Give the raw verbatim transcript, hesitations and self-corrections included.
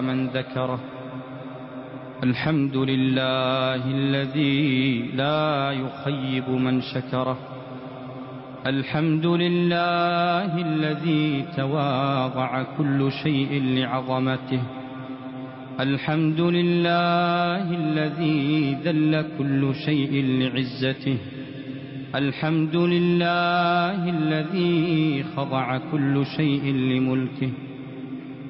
من ذكره. الحمد لله الذي لا يخيب من شكره. الحمد لله الذي تواضع كل شيء لعظمته. الحمد لله الذي ذل كل شيء لعزته. الحمد لله الذي خضع كل شيء لملكه.